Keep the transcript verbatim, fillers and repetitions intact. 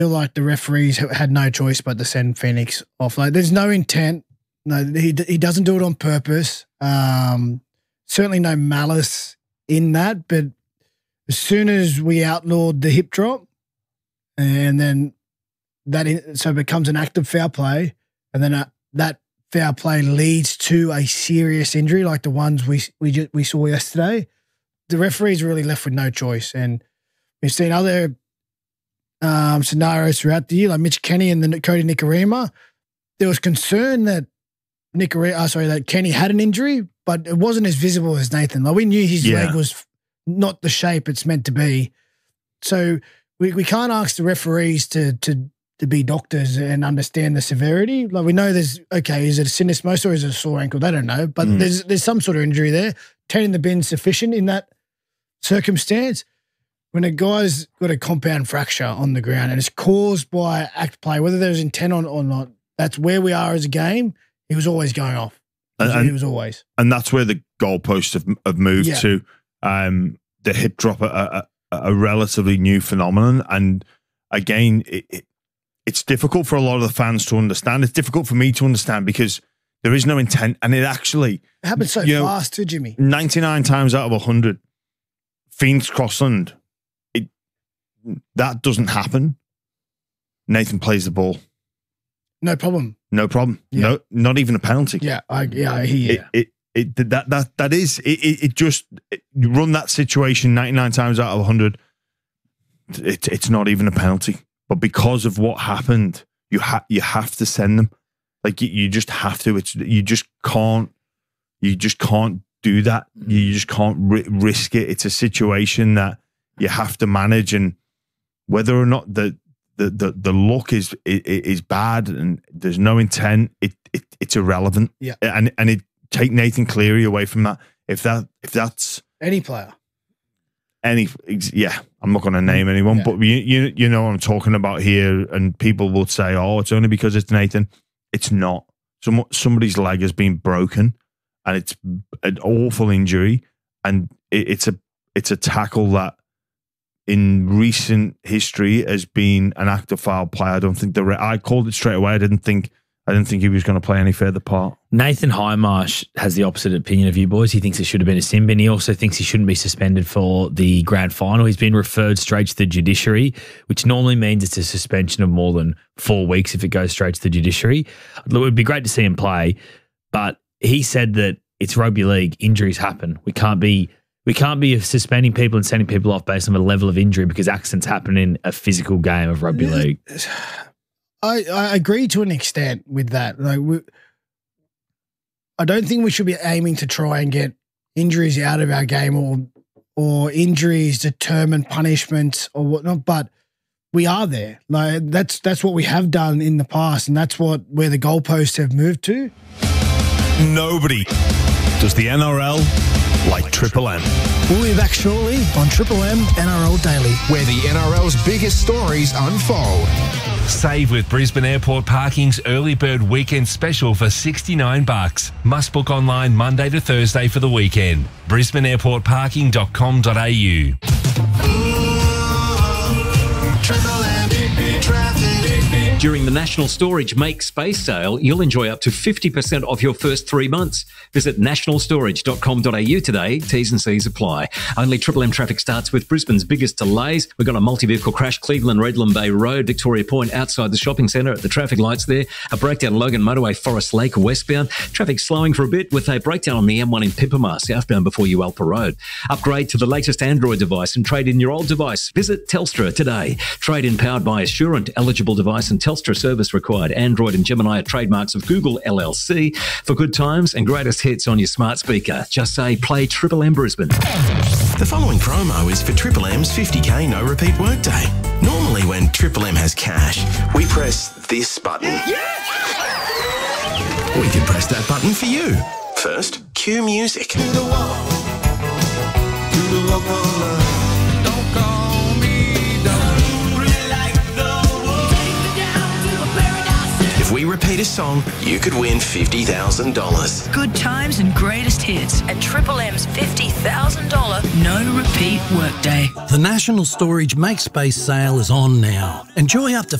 feel like the referees had no choice but to send Phoenix off. Like, there's no intent. No, he he doesn't do it on purpose. Um, certainly no malice in that. But as soon as we outlawed the hip drop, and then that in, so it becomes an active foul play, and then a, that foul play leads to a serious injury like the ones we we just, we saw yesterday. The referees really left with no choice, and we've seen other um, scenarios throughout the year, like Mitch Kenny and then Cody Nikorima. There was concern that Nikorima, oh, sorry, that Kenny had an injury, but it wasn't as visible as Nathan. Like, we knew his yeah. leg was not the shape it's meant to be, so we we can't ask the referees to to to be doctors and understand the severity. Like, we know there's okay, is it a syndesmosis or is it a sore ankle? They don't know, but mm. there's there's some sort of injury there. ten in the bin sufficient in that circumstance. When a guy's got a compound fracture on the ground and it's caused by act play, whether there's intent on or not, that's where we are as a game. He was always going off. And, he was always. And that's where the goalposts have, have moved yeah. to. Um, the hip drop, a, a, a relatively new phenomenon. And again, it, it, it's difficult for a lot of the fans to understand. It's difficult for me to understand because there is no intent. And it actually... It happens so fast too, Jimmy. ninety-nine times out of one hundred, Phoenix Crossland, it, that doesn't happen. Nathan plays the ball. No problem. No problem. Yeah. No, not even a penalty. Yeah, I yeah, I hear you. It, it, it that that that is it. It, it just it, you run that situation ninety-nine times out of one hundred. It, it's not even a penalty, but because of what happened, you have you have to send them. Like you, you just have to. It's you just can't. You just can't do that. You just can't ri- risk it. It's a situation that you have to manage, and whether or not the the the, the look is, is is bad and there's no intent, it, it it's irrelevant. Yeah, and and it take Nathan Cleary away from that. If that if that's any player, any yeah, I'm not going to name anyone, yeah. but you, you you know what I'm talking about here, and people will say, oh, it's only because it's Nathan. It's not. Some somebody's leg has been broken, and it's an awful injury, and it, it's a it's a tackle that in recent history has been an active foul play. I don't think the re- I called it straight away. I didn't think I didn't think he was going to play any further part. Nathan Highmarsh has the opposite opinion of you boys. He thinks it should have been a sin bin. He also thinks he shouldn't be suspended for the grand final. He's been referred straight to the judiciary, which normally means it's a suspension of more than four weeks if it goes straight to the judiciary. It would be great to see him play, but he said that it's rugby league. Injuries happen. We can't be we can't be suspending people and sending people off based on the level of injury because accidents happen in a physical game of rugby league. I, I agree to an extent with that. Like, we, I don't think we should be aiming to try and get injuries out of our game or or injuries determine punishments or whatnot. But we are there. Like that's that's what we have done in the past, and that's what where the goalposts have moved to. Nobody does the N R L like Triple M. We'll be back shortly on Triple M N R L Daily, where the N R L's biggest stories unfold. Save with Brisbane Airport Parking's early bird weekend special for sixty-nine bucks. Must book online Monday to Thursday for the weekend. brisbane airport parking dot com dot a u. During the National Storage Make Space sale, you'll enjoy up to fifty percent off your first three months. Visit national storage dot com dot a u today. T's and C's apply. Only Triple M traffic starts with Brisbane's biggest delays. We've got a multi-vehicle crash, Cleveland, Redland Bay Road, Victoria Point, outside the shopping centre at the traffic lights there. A breakdown Logan Motorway, Forest Lake, westbound. Traffic slowing for a bit with a breakdown on the M one in Pimpama, southbound before Ualpa Road. Upgrade to the latest Android device and trade in your old device. Visit Telstra today. Trade in powered by Assurant. Eligible device and Telstra service required. Android and Gemini are trademarks of Google L L C. For good times and greatest hits on your smart speaker, just say play Triple M Brisbane. The following promo is for Triple M's fifty K no repeat workday. Normally when Triple M has cash, we press this button. We can press that button for you. First, cue music. To the wall. To the wall. We repeat this song, you could win fifty thousand dollars. Good times and greatest hits at Triple M's fifty thousand dollars no repeat workday. The National Storage Make Space sale is on now. Enjoy up to